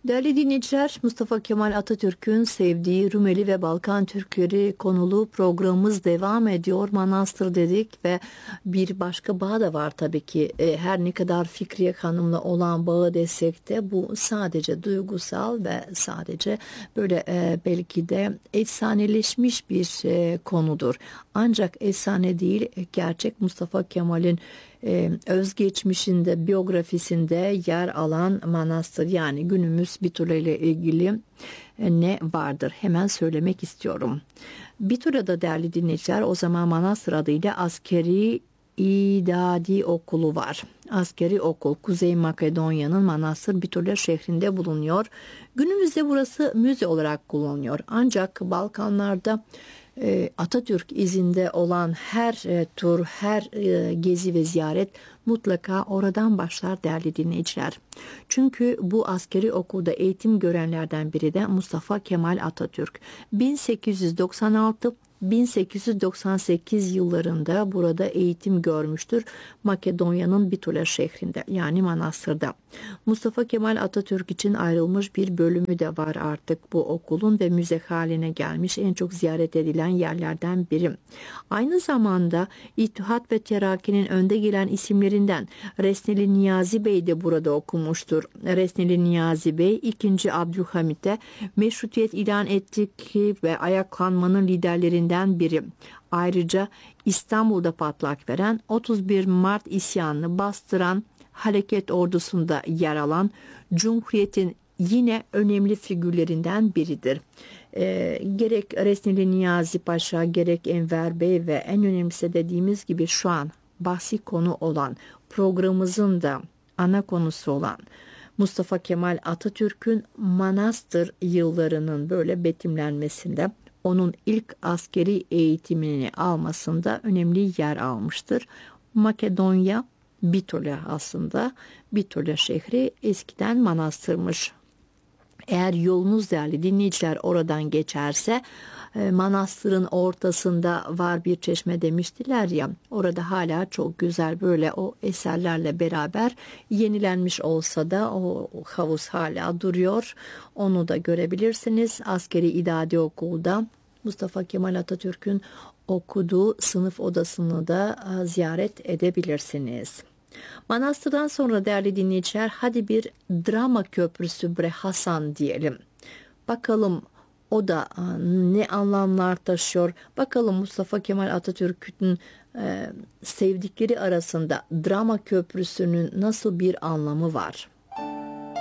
Değerli dinleyiciler, Mustafa Kemal Atatürk'ün sevdiği Rumeli ve Balkan Türkleri konulu programımız devam ediyor. Manastır dedik ve bir başka bağ da var tabii ki. Her ne kadar Fikriye Hanım'la olan bağı desek de bu sadece duygusal ve sadece böyle belki de efsaneleşmiş bir konudur. Ancak efsane değil, gerçek Mustafa Kemal'in özgeçmişinde, biyografisinde yer alan manastır, yani günümüz Bitola ile ilgili ne vardır? Hemen söylemek istiyorum. Bitola'da değerli dinleyiciler, o zaman manastır adıyla Askeri İdadi Okulu var. Askeri okul Kuzey Makedonya'nın Manastır Bitola şehrinde bulunuyor. Günümüzde burası müze olarak kullanılıyor. Ancak Balkanlarda Atatürk izinde olan her tur, her gezi ve ziyaret mutlaka oradan başlar değerli dinleyiciler. Çünkü bu askeri okulda eğitim görenlerden biri de Mustafa Kemal Atatürk. 1896 yıllarında burada eğitim görmüştür. Makedonya'nın Bitola şehrinde, yani manastırda. Mustafa Kemal Atatürk için ayrılmış bir bölümü de var artık bu okulun ve müze haline gelmiş, en çok ziyaret edilen yerlerden biri. Aynı zamanda İttihat ve Terakki'nin önde gelen isimlerinden Resneli Niyazi Bey de burada okumuştur. Resneli Niyazi Bey 2. Abdülhamit'e meşrutiyet ilan ettik ve ayaklanmanın liderlerinden biri. Ayrıca İstanbul'da patlak veren 31 Mart isyanını bastıran hareket ordusunda yer alan Cumhuriyet'in yine önemli figürlerinden biridir. Gerek Resneli Niyazi Paşa, gerek Enver Bey ve en önemlisi dediğimiz gibi şu an bahsi konu olan, programımızın da ana konusu olan Mustafa Kemal Atatürk'ün manastır yıllarının böyle betimlenmesinde, onun ilk askeri eğitimini almasında önemli yer almıştır. Makedonya, Bitola aslında. Bitola şehri eskiden manastırmış. Eğer yolunuz değerli dinleyiciler oradan geçerse, manastırın ortasında var bir çeşme demiştiler ya, orada hala çok güzel böyle o eserlerle beraber yenilenmiş olsa da o havuz hala duruyor. Onu da görebilirsiniz. Askeri İdadi Okulu'da Mustafa Kemal Atatürk'ün okuduğu sınıf odasını da ziyaret edebilirsiniz. Manastırdan sonra değerli dinleyiciler, hadi bir Drama Köprüsü Bre Hasan diyelim. Bakalım o da ne anlamlar taşıyor. Bakalım Mustafa Kemal Atatürk'ün sevdikleri arasında Drama Köprüsü'nün nasıl bir anlamı var.